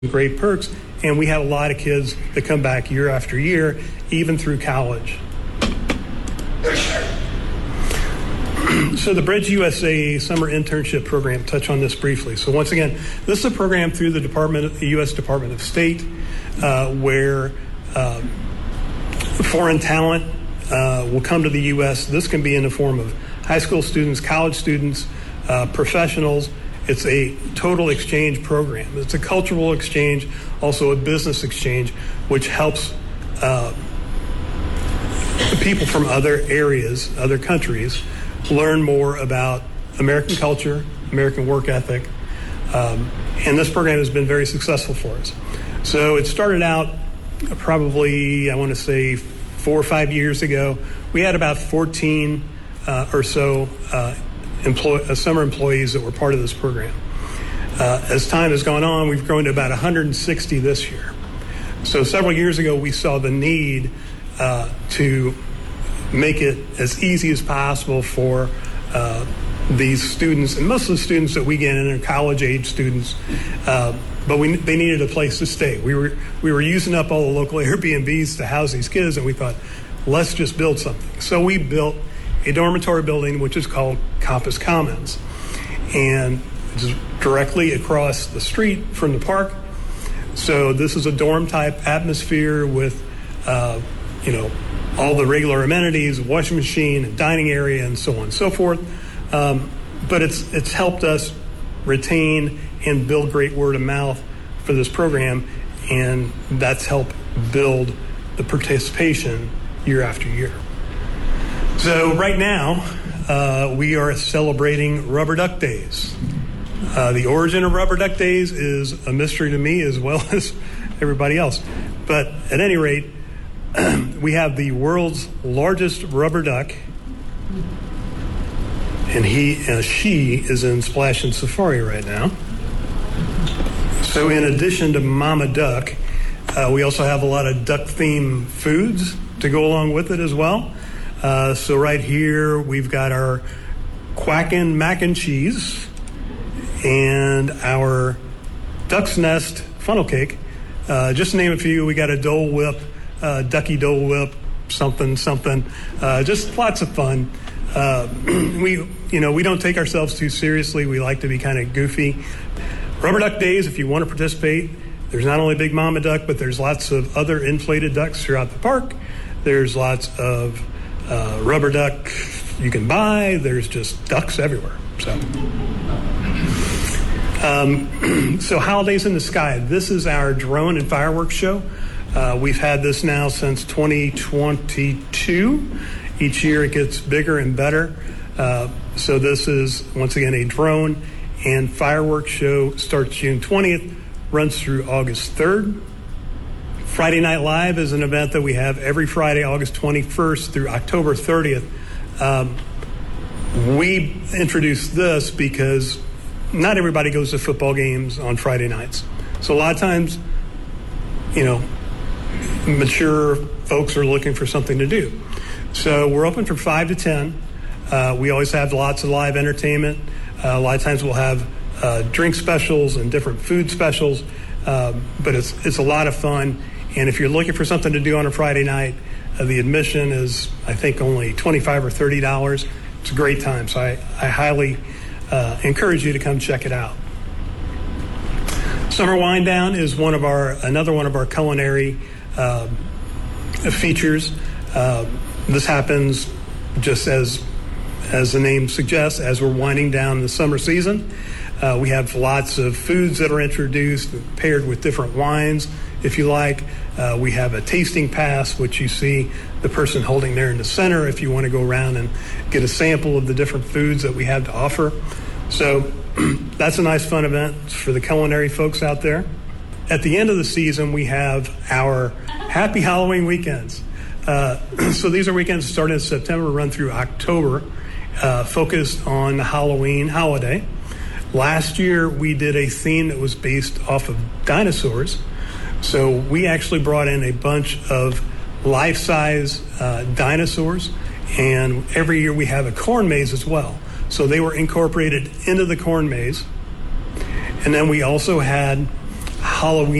great perks, and we have a lot of kids that come back year after year, even through college. So the Bridge USA Summer Internship Program, touch on this briefly. So once again, this is a program through the U.S. Department of State where foreign talent will come to the U.S. This can be in the form of high school students, college students, professionals. It's a total exchange program. It's a cultural exchange, also a business exchange, which helps people from other areas, other countries, learn more about American culture, American work ethic, and this program has been very successful for us. So it started out probably, I want to say, 4 or 5 years ago. We had about 14 or so summer employees that were part of this program. As time has gone on, we've grown to about 160 this year. So several years ago, we saw the need to make it as easy as possible for these students, and most of the students that we get in are college-age students, but they needed a place to stay. We were using up all the local Airbnbs to house these kids, and we thought, let's just build something. So we built a dormitory building, which is called Campus Commons, and it's directly across the street from the park. So this is a dorm-type atmosphere with, all the regular amenities, washing machine, and dining area, and so on and so forth. But it's helped us retain and build great word of mouth for this program, and that's helped build the participation year after year. So right now, we are celebrating Rubber Duck Days. The origin of Rubber Duck Days is a mystery to me as well as everybody else. But at any rate, we have the world's largest rubber duck, and she is in Splash and Safari right now. So in addition to Mama Duck, we also have a lot of duck-themed foods to go along with it as well. So right here, we've got our Quackin' Mac and Cheese and our Duck's Nest funnel cake. Just to name a few, we got a Dole Whip, Ducky Dole Whip, something, just lots of fun. We don't take ourselves too seriously. We like to be kind of goofy. Rubber Duck Days, if you want to participate, there's not only Big Mama Duck, but there's lots of other inflated ducks throughout the park. There's lots of rubber duck you can buy. There's just ducks everywhere. So Holidays in the Sky. This is our drone and fireworks show. We've had this now since 2022. Each year it gets bigger and better. So this is, once again, a drone and fireworks show. Starts June 20th, runs through August 3rd. Friday Night Live is an event that we have every Friday, August 21st through October 30th. We introduced this because not everybody goes to football games on Friday nights. So a lot of times, mature folks are looking for something to do. So we're open from 5 to 10. We always have lots of live entertainment. A lot of times we'll have drink specials and different food specials, but it's a lot of fun. And if you're looking for something to do on a Friday night, the admission is, I think, only $25 or $30. It's a great time, so I highly encourage you to come check it out. Summer Wind Down is another one of our culinary features. This happens just as the name suggests, as we're winding down the summer season. We have lots of foods that are introduced, paired with different wines, if you like. We have a tasting pass, which you see the person holding there in the center if you want to go around and get a sample of the different foods that we have to offer. So that's a nice, fun event for the culinary folks out there. At the end of the season, we have our Happy Halloween weekends. So these are weekends starting in September, run through October, focused on the Halloween holiday. Last year, we did a theme that was based off of dinosaurs. So we actually brought in a bunch of life-size dinosaurs, and every year we have a corn maze as well. So they were incorporated into the corn maze. And then we also had Halloween